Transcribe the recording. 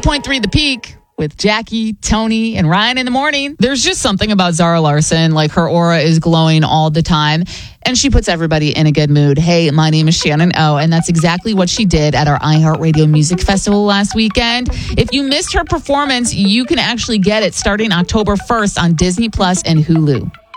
102.3 The Peak with Jackie, Tony, and Ryan in the morning. There's just something about Zara Larsson. Like, her aura is glowing all the time, and she puts everybody in a good mood. Hey, my name is Shannon O, and that's exactly what she did at our iHeartRadio Music Festival last weekend. If you missed her performance, you can actually get it starting October 1st on Disney Plus and Hulu.